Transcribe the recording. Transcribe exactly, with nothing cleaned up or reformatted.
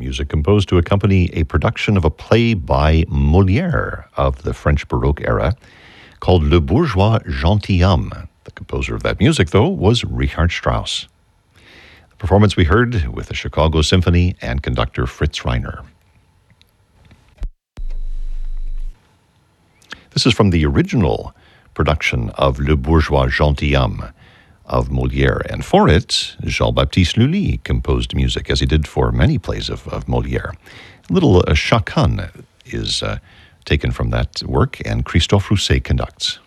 music composed to accompany a production of a play by Molière of the French Baroque era called Le Bourgeois Gentilhomme. The composer of that music, though, was Richard Strauss. The performance we heard with the Chicago Symphony and conductor Fritz Reiner. This is from the original production of Le Bourgeois Gentilhomme of Molière, and for it, Jean-Baptiste Lully composed music, as he did for many plays of, of Molière. A little uh, chaconne is uh, taken from that work, and Christophe Rousset conducts.